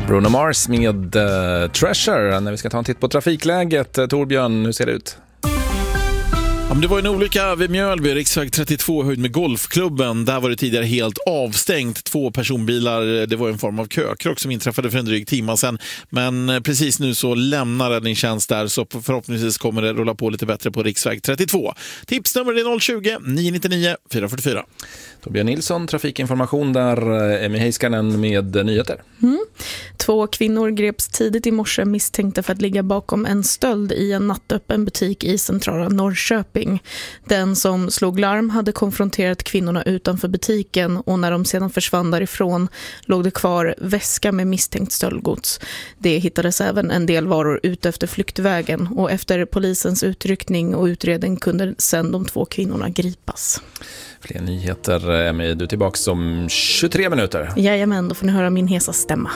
Bruno Mars med Treasure. När vi ska ta en titt på trafikläget, Torbjörn, hur ser det ut? Ja, det var en olycka vid Mjölby, riksväg 32 höjd med Golfklubben. Där var det tidigare helt avstängt. 2 personbilar, det var en form av kökrock som inträffade för en dryg timme sedan. Men precis nu så lämnar räddningstjänst där, så förhoppningsvis kommer det rulla på lite bättre på riksväg 32. Tipsnummer är 020 999 444. Torbjörn Nilsson, trafikinformation där, Emmy Heiskanen med nyheter. 2 kvinnor greps tidigt i morse misstänkta för att ligga bakom en stöld i en nattöppen butik i centrala Norrköping. Den som slog larm hade konfronterat kvinnorna utanför butiken, och när de sedan försvann därifrån låg det kvar väska med misstänkt stöldgods. Det hittades även en del varor ut efter flyktvägen, och efter polisens utryckning och utredning kunde sedan de 2 kvinnorna gripas. Fler nyheter, Emmy, du är tillbaka om 23 minuter. Jajamän, då får ni höra min hesa stämma.